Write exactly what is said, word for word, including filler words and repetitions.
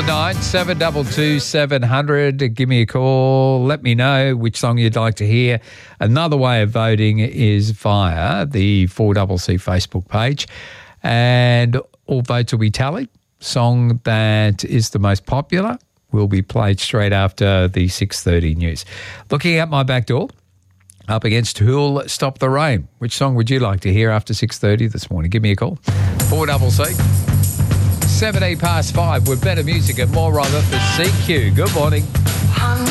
nine, seven two two, seven hundred. Give me a call. Let me know which song you'd like to hear. Another way of voting is via the four C C Facebook page. And all votes will be tallied. Song that is the most popular will be played straight after the six thirty news. Looking out my back door, up against Who'll Stop the Rain. Which song would you like to hear after six thirty this morning? Give me a call. four C C. seventeen past five with better music and more of it for C Q. Good morning.